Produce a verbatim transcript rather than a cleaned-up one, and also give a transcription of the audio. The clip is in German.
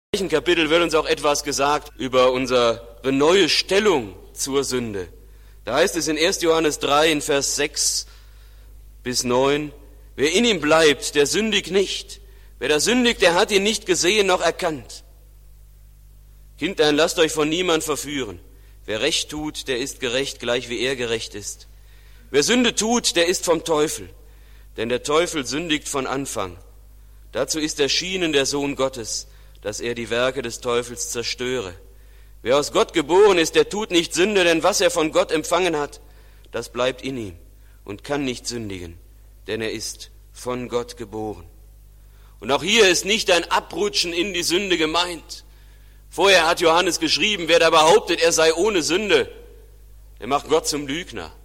Im gleichen Kapitel wird uns auch etwas gesagt über unsere neue Stellung zur Sünde. Da heißt es in erster Johannes drei, in Vers sechs bis neun, wer in ihm bleibt, der sündigt nicht. Wer da sündigt, der hat ihn nicht gesehen noch erkannt. Kindlein, lasst euch von niemand verführen. Wer Recht tut, der ist gerecht, gleich wie er gerecht ist. Wer Sünde tut, der ist vom Teufel. Denn der Teufel sündigt von Anfang. Dazu ist erschienen der Sohn Gottes, dass er die Werke des Teufels zerstöre. Wer aus Gott geboren ist, der tut nicht Sünde, denn was er von Gott empfangen hat, das bleibt in ihm und kann nicht sündigen, denn er ist von Gott geboren. Und auch hier ist nicht ein Abrutschen in die Sünde gemeint. Vorher hat Johannes geschrieben, wer da behauptet, er sei ohne Sünde, der macht Gott zum Lügner.